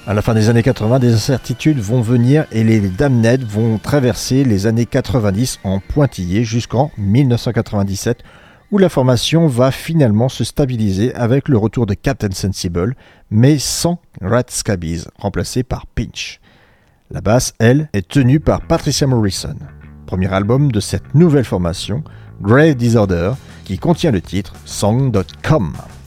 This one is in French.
À la fin des années 80, des incertitudes vont venir et les Damned vont traverser les années 90 en pointillé jusqu'en 1997 où la formation va finalement se stabiliser avec le retour de Captain Sensible, mais sans Rat Scabies, remplacé par Pinch. La basse, elle, est tenue par Patricia Morrison. Premier album de cette nouvelle formation, Grave Disorder, qui contient le titre Song.com.